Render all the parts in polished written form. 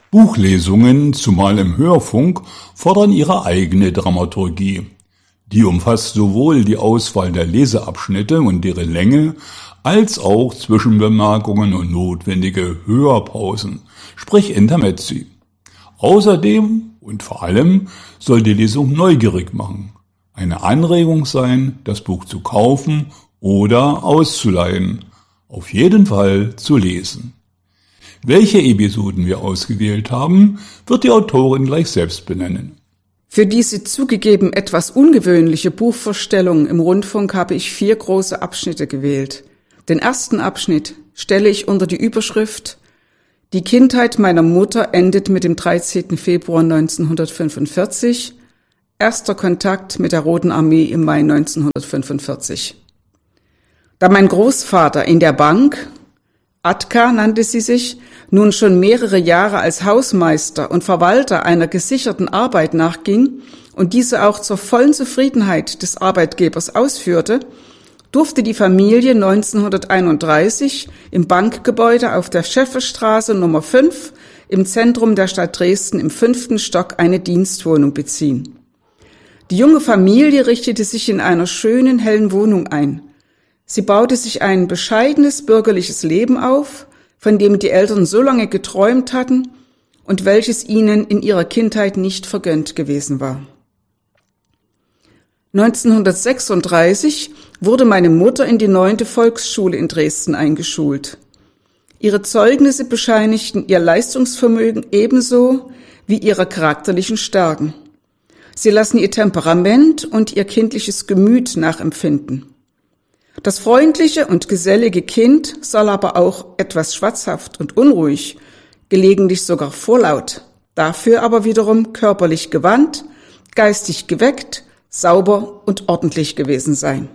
Buchlesungen, zumal im Hörfunk, fordern ihre eigene Dramaturgie. Die umfasst sowohl die Auswahl der Leseabschnitte und deren Länge, als auch Zwischenbemerkungen und notwendige Hörpausen, sprich Intermezzi. Außerdem und vor allem soll die Lesung neugierig machen, eine Anregung sein, das Buch zu kaufen oder auszuleihen, auf jeden Fall zu lesen. Welche Episoden wir ausgewählt haben, wird die Autorin gleich selbst benennen. Für diese zugegeben etwas ungewöhnliche Buchvorstellung im Rundfunk habe ich 4 große Abschnitte gewählt. Den ersten Abschnitt stelle ich unter die Überschrift Die Kindheit meiner Mutter endet mit dem 13. Februar 1945, erster Kontakt mit der Roten Armee im Mai 1945. Da mein Großvater in der Bank, Atka nannte sie sich, nun schon mehrere Jahre als Hausmeister und Verwalter einer gesicherten Arbeit nachging und diese auch zur vollen Zufriedenheit des Arbeitgebers ausführte, durfte die Familie 1931 im Bankgebäude auf der Schäfferstraße Nummer 5 im Zentrum der Stadt Dresden im 5. Stock eine Dienstwohnung beziehen. Die junge Familie richtete sich in einer schönen, hellen Wohnung ein. Sie baute sich ein bescheidenes bürgerliches Leben auf, von dem die Eltern so lange geträumt hatten und welches ihnen in ihrer Kindheit nicht vergönnt gewesen war. 1936 wurde meine Mutter in die 9. Volksschule in Dresden eingeschult. Ihre Zeugnisse bescheinigten ihr Leistungsvermögen ebenso wie ihre charakterlichen Stärken. Sie lassen ihr Temperament und ihr kindliches Gemüt nachempfinden. Das freundliche und gesellige Kind soll aber auch etwas schwatzhaft und unruhig, gelegentlich sogar vorlaut, dafür aber wiederum körperlich gewandt, geistig geweckt, sauber und ordentlich gewesen sein.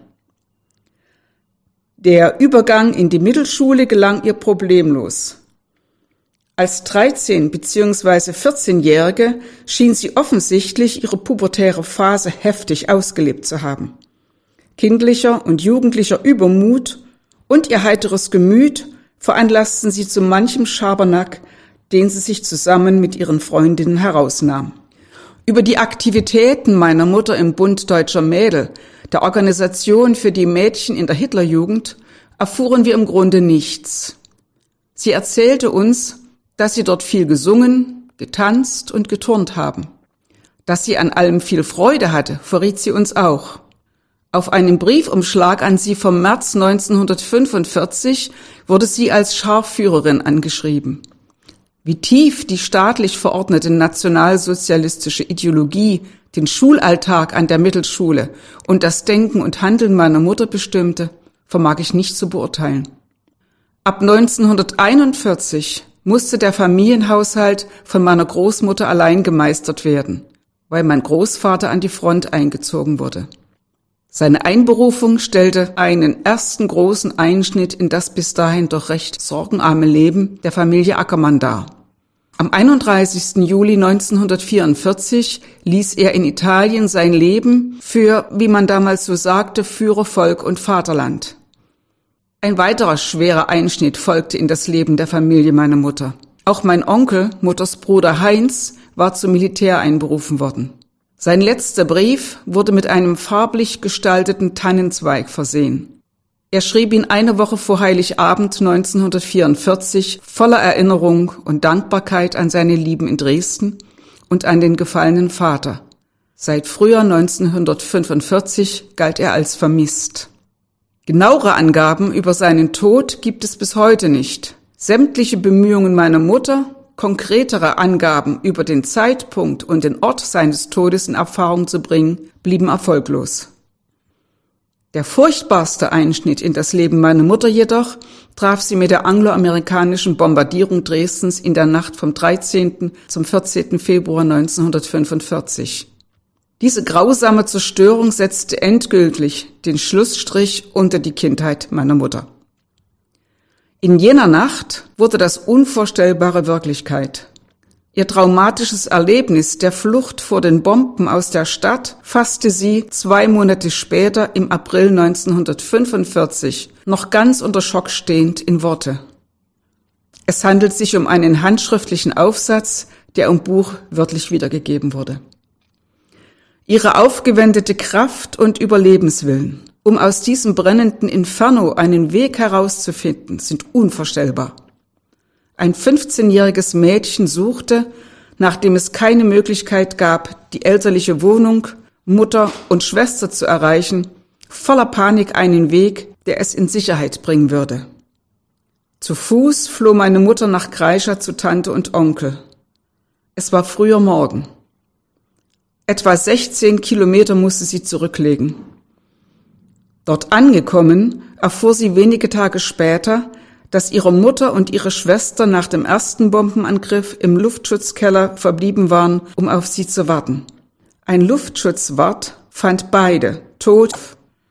Der Übergang in die Mittelschule gelang ihr problemlos. Als 13- bzw. 14-Jährige schien sie offensichtlich ihre pubertäre Phase heftig ausgelebt zu haben. Kindlicher und jugendlicher Übermut und ihr heiteres Gemüt veranlassten sie zu manchem Schabernack, den sie sich zusammen mit ihren Freundinnen herausnahm. Über die Aktivitäten meiner Mutter im Bund Deutscher Mädel, der Organisation für die Mädchen in der Hitlerjugend, erfuhren wir im Grunde nichts. Sie erzählte uns, dass sie dort viel gesungen, getanzt und geturnt haben. Dass sie an allem viel Freude hatte, verriet sie uns auch. Auf einem Briefumschlag an sie vom März 1945 wurde sie als Scharführerin angeschrieben. Wie tief die staatlich verordnete nationalsozialistische Ideologie den Schulalltag an der Mittelschule und das Denken und Handeln meiner Mutter bestimmte, vermag ich nicht zu beurteilen. Ab 1941 musste der Familienhaushalt von meiner Großmutter allein gemeistert werden, weil mein Großvater an die Front eingezogen wurde. Seine Einberufung stellte einen ersten großen Einschnitt in das bis dahin doch recht sorgenarme Leben der Familie Ackermann dar. Am 31. Juli 1944 ließ er in Italien sein Leben für, wie man damals so sagte, Führer, Volk und Vaterland. Ein weiterer schwerer Einschnitt folgte in das Leben der Familie meiner Mutter. Auch mein Onkel, Mutters Bruder Heinz, war zum Militär einberufen worden. Sein letzter Brief wurde mit einem farblich gestalteten Tannenzweig versehen. Er schrieb ihn eine Woche vor Heiligabend 1944 voller Erinnerung und Dankbarkeit an seine Lieben in Dresden und an den gefallenen Vater. Seit Frühjahr 1945 galt er als vermisst. Genauere Angaben über seinen Tod gibt es bis heute nicht. Sämtliche Bemühungen meiner Mutter, konkretere Angaben über den Zeitpunkt und den Ort seines Todes in Erfahrung zu bringen, blieben erfolglos. Der furchtbarste Einschnitt in das Leben meiner Mutter jedoch traf sie mit der angloamerikanischen Bombardierung Dresdens in der Nacht vom 13. zum 14. Februar 1945. Diese grausame Zerstörung setzte endgültig den Schlussstrich unter die Kindheit meiner Mutter. In jener Nacht wurde das Unvorstellbare Wirklichkeit. Ihr traumatisches Erlebnis der Flucht vor den Bomben aus der Stadt fasste sie 2 Monate später im April 1945 noch ganz unter Schock stehend in Worte. Es handelt sich um einen handschriftlichen Aufsatz, der im Buch wörtlich wiedergegeben wurde. Ihre aufgewendete Kraft und Überlebenswillen, um aus diesem brennenden Inferno einen Weg herauszufinden, sind unvorstellbar. Ein 15-jähriges Mädchen suchte, nachdem es keine Möglichkeit gab, die elterliche Wohnung, Mutter und Schwester zu erreichen, voller Panik einen Weg, der es in Sicherheit bringen würde. Zu Fuß floh meine Mutter nach Kreischa zu Tante und Onkel. Es war früher Morgen. Etwa 16 Kilometer musste sie zurücklegen. Dort angekommen, erfuhr sie wenige Tage später, dass ihre Mutter und ihre Schwester nach dem ersten Bombenangriff im Luftschutzkeller verblieben waren, um auf sie zu warten. Ein Luftschutzwart fand beide tot